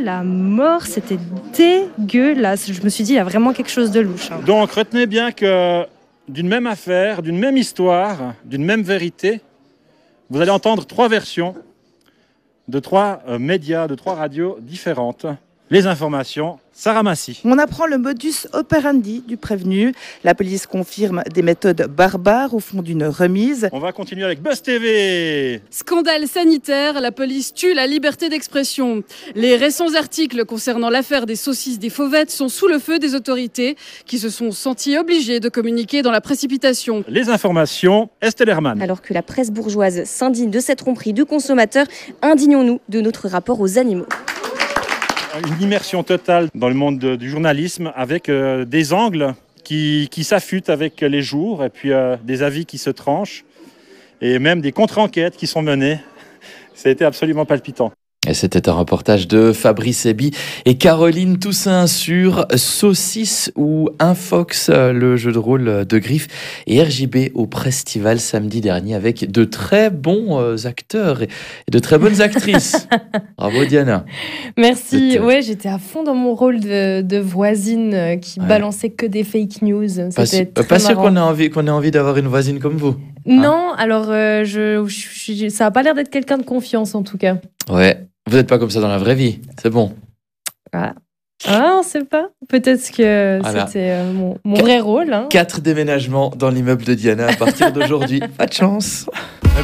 la mort, c'était dégueulasse. Je me suis dit, il y a vraiment quelque chose de louche. Donc retenez bien que d'une même affaire, d'une même histoire, d'une même vérité, vous allez entendre 3 versions de 3 médias, de 3 radios différentes. Les informations, Sarah Massy. On apprend le modus operandi du prévenu. La police confirme des méthodes barbares au fond d'une remise. On va continuer avec Buzz TV. Scandale sanitaire, la police tue la liberté d'expression. Les récents articles concernant l'affaire des saucisses des Fauvettes sont sous le feu des autorités qui se sont senties obligées de communiquer dans la précipitation. Les informations, Estelle Hermann. Alors que la presse bourgeoise s'indigne de cette tromperie du consommateur, indignons-nous de notre rapport aux animaux. Une immersion totale dans le monde du journalisme avec des angles qui s'affûtent avec les jours et puis des avis qui se tranchent et même des contre-enquêtes qui sont menées. Ça a été absolument palpitant. Et c'était un reportage de Fabrice Eby et Caroline Toussaint sur Saucisse ou Infox, le jeu de rôle de Griff, et RJB au Prestival samedi dernier avec de très bons acteurs et de très bonnes actrices. Bravo Diana. Merci. Ouais, j'étais à fond dans mon rôle de voisine qui balançait que des fake news. C'était pas sûr qu'on ait envie d'avoir une voisine comme vous. Non, alors ça a pas l'air d'être quelqu'un de confiance en tout cas. Ouais. Vous n'êtes pas comme ça dans la vraie vie, c'est bon. Ah, on sait pas. Peut-être que c'était mon vrai rôle. 4 déménagements dans l'immeuble de Diana à partir d'aujourd'hui. Pas de chance.